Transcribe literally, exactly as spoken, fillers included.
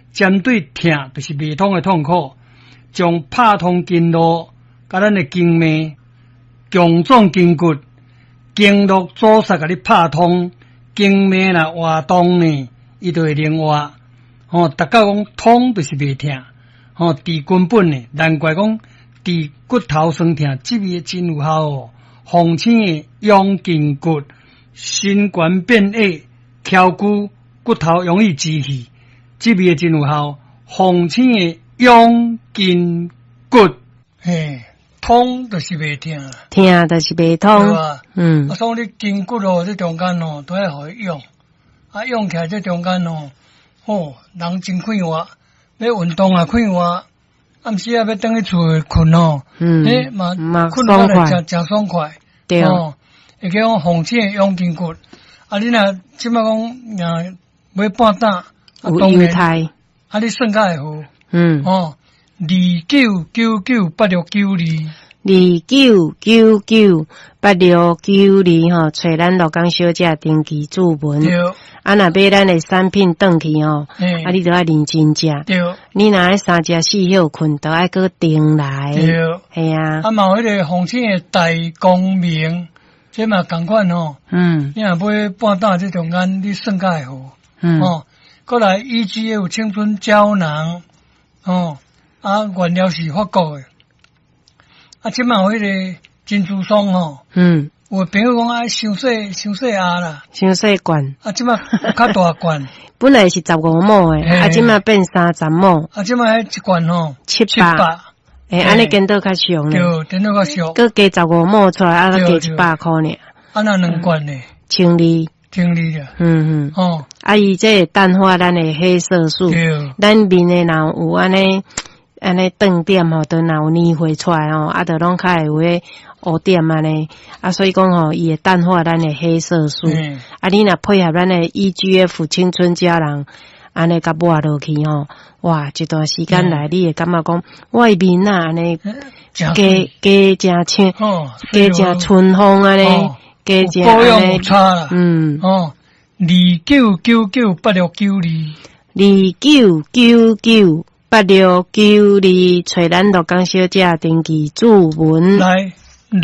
针对痛就是未通的痛苦，将拍通经络，甲咱的经脉、强壮筋骨、经络阻塞，甲你拍通，经脉若活动呢，伊就会灵活。吼、哦，大家讲通就是未痛，吼、哦，治根本呢，难怪讲治骨头酸痛，这味真有效哦。红青的养筋骨，心冠变矮，翘骨骨头容易积气，这味真有效。红青的养筋骨，嘿，通就是袂痛， 痛就是袂痛，对吧？嗯， 啊，所以你筋骨哦，这中间哦，都要互伊用，啊，用起来这中间哦，哦，人真快活，要运动啊快活，暗时啊要等去厝困哦，嗯，诶嘛困落来真真爽快，对哦，会叫讲红青的养筋骨，啊，你若即摆讲啊买半打， 有优待， 啊，你算较会好。 嗯， 哦，二九九九八六九二， 二九九九八六九二吼，找咱罗江小姐登记注文。对，啊，若买咱的产品登去吼，啊，你都要认真食。对，你若爱三食四休困，都爱搁订来。对，系啊。啊，嘛有迄个红青的大光明，这嘛共款吼。嗯，你若买半打这中间，你算较会好。嗯，哦，过来 E G F 青春胶囊。哦，啊，原料是法国的，啊，即嘛有迄个珍珠霜哦，嗯，有朋友讲爱伤细伤细盒啦， 伤细罐， 啊，即嘛有较大罐， 本来是十五毛诶，啊，即嘛变三十毛， 啊，即嘛迄一罐吼七百，诶，安尼见到较俗呢， 对，见到较俗， 佮加十五毛出来，啊，佮加一百块呢， 啊，那两罐呢， 千二。 经理的， 嗯嗯，哦，啊，伊这淡化咱的黑色素，咱面的若有安尼安尼顿点吼，都若有年会出来吼，啊，都拢较会有迄乌点安尼，啊，所以讲吼，伊会淡化咱的黑色素，嗯、啊，你若配合咱的 E G F 青春胶囊，安尼甲抹落去吼，哇，一段时间来，嗯、你会感觉讲外面啊安尼加加真青，加真春风安尼。哦有保养有差啦，嗯，哦，二九九九八六九二， 二九九九八六九二，找咱罗江小姐登记注文来。